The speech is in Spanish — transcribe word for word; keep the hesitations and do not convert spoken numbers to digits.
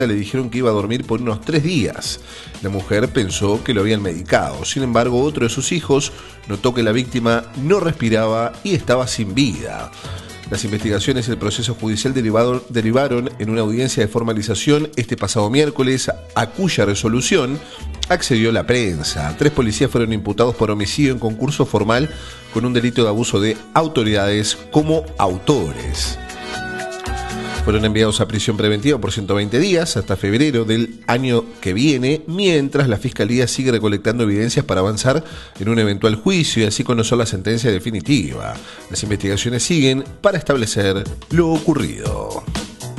le dijeron que iba a dormir por unos tres días. La mujer pensó que lo habían medicado. Sin embargo, otro de sus hijos notó que la víctima no respiraba y estaba sin vida. Las investigaciones y el proceso judicial derivado, derivaron en una audiencia de formalización este pasado miércoles, a cuya resolución accedió la prensa. Tres policías fueron imputados por homicidio en concurso formal con un delito de abuso de autoridades como autores. Fueron enviados a prisión preventiva por ciento veinte días hasta febrero del año que viene, mientras la Fiscalía sigue recolectando evidencias para avanzar en un eventual juicio y así conocer la sentencia definitiva. Las investigaciones siguen para establecer lo ocurrido.